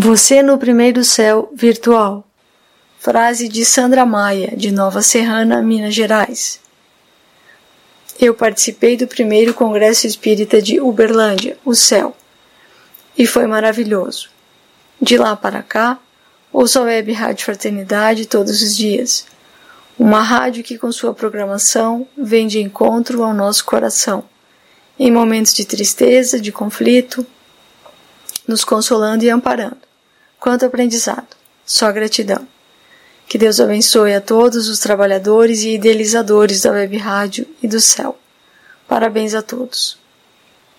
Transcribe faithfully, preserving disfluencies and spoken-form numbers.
Você no primeiro céu virtual. Frase de Sandra Maia, de Nova Serrana, Minas Gerais. Eu participei do primeiro Congresso Espírita de Uberlândia, o Céu, e foi maravilhoso. De lá para cá, ouço a Web Rádio Fraternidade todos os dias. Uma rádio que com sua programação vem de encontro ao nosso coração, em momentos de tristeza, de conflito, nos consolando e amparando. Quanto aprendizado, só gratidão. Que Deus abençoe a todos os trabalhadores e idealizadores da Web Rádio e do Céu. Parabéns a todos.